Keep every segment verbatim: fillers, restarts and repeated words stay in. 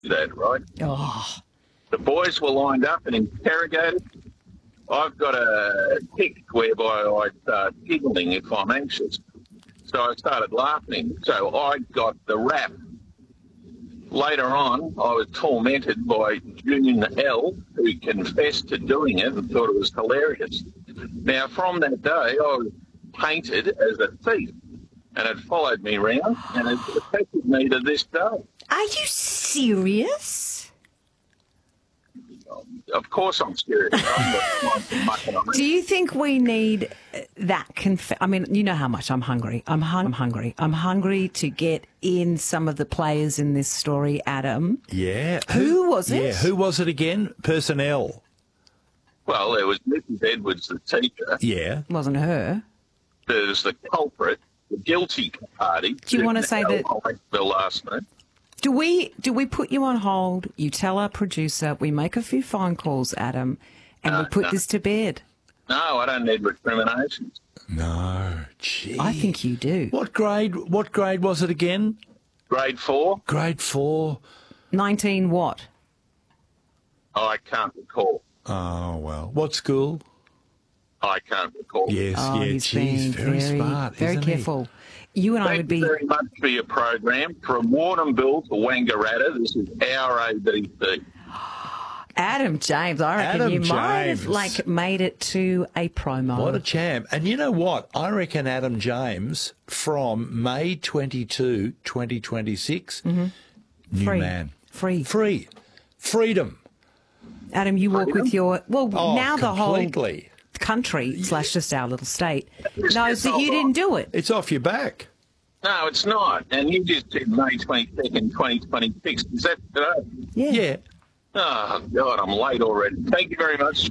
that, right? Oh, The boys were lined up and interrogated. I've got a tick whereby I start giggling if I'm anxious. So I started laughing. So I got the rap. Later on, I was tormented by June L, who confessed to doing it and thought it was hilarious. Now, from that day, I was painted as a thief, and it followed me around, and it affected me to this day. are you serious? Of course I'm serious. I'm not Do you think we need that conf- I mean, you know how much I'm hungry. I'm, hung- I'm hungry. I'm hungry to get in some of the players in this story, Adam. Yeah. Who was it? Yeah, who was it again? Personnel. Well, there was Missus Edwards, the teacher. Yeah. Wasn't her. There's the culprit, the guilty party. Do you want to say that- I went to the last name. Do we do we put you on hold? You tell our producer, we make a few phone calls, Adam, and we No, put no. this to bed. No, I don't need recriminations. No. Gee. I think you do. What grade? What grade was it again? Grade four, Grade four. nineteen what? I can't recall. Oh well. What school? I can't recall. Yes. Oh, yeah. he's Geez, being very, very, smart. very isn't he? careful. You and I Thank would be. you very much for your program. From Warrnambool to Wangaratta, this is our A B C. Adam James, I reckon Adam you might have James. like made it to a promo. What a champ. And you know what? I reckon Adam James from May twenty-second, twenty twenty-six, new Free. man. Free. Free. Freedom. Adam, you walk with your well Oh, now the whole completely. country slash just our little state It's knows just that you all didn't do it. It's off your back. No, it's not. And you just said May twenty-second, twenty twenty-six. Is that today? Yeah. Yeah. Oh, God, I'm late already. Thank you very much.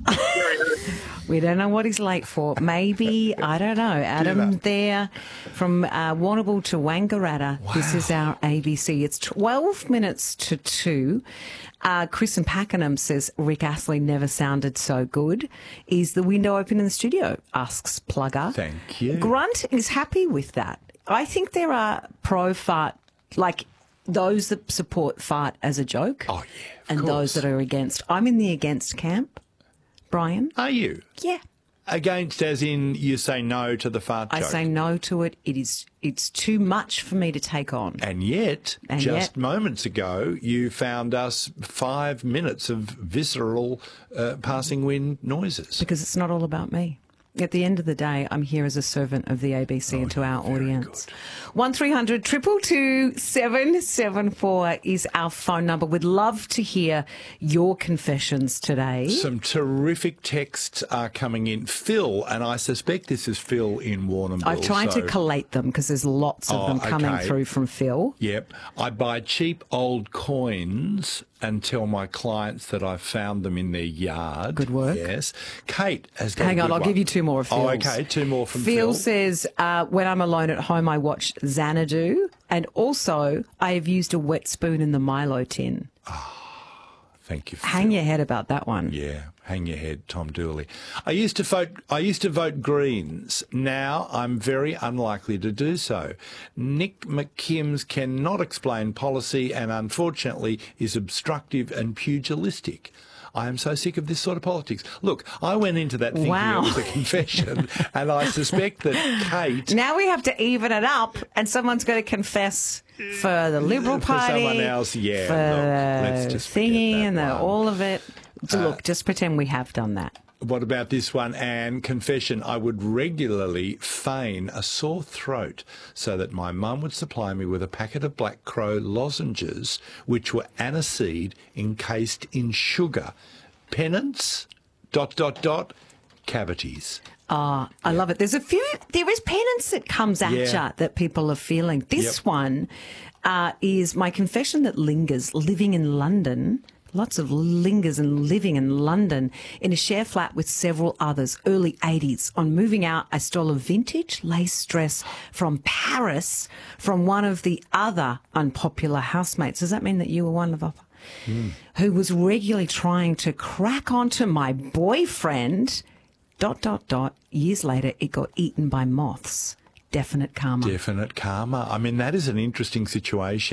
We don't know what he's late for. Maybe, I don't know. Adam there from uh, Warrnambool to Wangaratta. This is our A B C. It's twelve minutes to two. Uh, Chris in Pakenham says Rick Astley never sounded so good. Is the window open in the studio? Asks Plugger. Thank you. Grunt is happy with that. I think there are pro-fart, like those that support fart as a joke. Oh, yeah, of and course. those that are against. I'm in the against camp. Brian? Are you? Yeah. Against as in you say no to the fart I joke. say no to it. It is it's too much for me to take on. And yet, And just yet- moments ago, you found us five minutes of visceral uh, passing wind noises. Because it's not all about me. At the end of the day, I'm here as a servant of the A B C and to our audience. one three hundred two two two seven seven four is our phone number. We'd love to hear your confessions today. Some terrific texts are coming in. Phil, and I suspect this is Phil in Warrnambool. I've tried so- to collate them because there's lots of Oh, them coming okay. through from Phil. Yep. I buy cheap old coins and tell my clients that I've found them in their yard. Good work. Yes. Kate has got Hang a on, good I'll one. give you two more of Phil's. Oh, okay. Two more from Phil. Phil. says, uh, when I'm alone at home, I watch Xanadu, and also I have used a wet spoon in the Milo tin. Thank you, Phil. Hang your head about that one. Yeah, hang your head, Tom Dooley. I used to vote. I used to vote Greens. Now I'm very unlikely to do so. Nick McKims cannot explain policy, and unfortunately is obstructive and pugilistic. I am so sick of this sort of politics. Look, I went into that thinking Wow. it was a confession, and I suspect that Kate. Now we have to even it up, and someone's going to confess for the Liberal For Party, someone else, yeah, for look, let's just forget thingy that and the, one. Uh, all of it. Look, just pretend we have done that. What about this one? And confession, I would regularly feign a sore throat so that my mum would supply me with a packet of Black Crow lozenges, which were aniseed encased in sugar. Penance, dot, dot, dot, cavities. Ah, I love it. There's a few, there is penance that comes at Yeah. you that people are feeling. This Yep. one uh, is my confession that lingers, living in London. Lots of lingers and living in London in a share flat with several others, early eighties. On moving out, I stole a vintage lace dress from Paris from one of the other unpopular housemates. Does that mean that you were one of them? Mm. Who was regularly trying to crack onto my boyfriend, dot, dot, dot. Years later, it got eaten by moths. Definite karma. Definite karma. I mean, that is an interesting situation.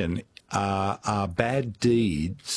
uh, are bad deeds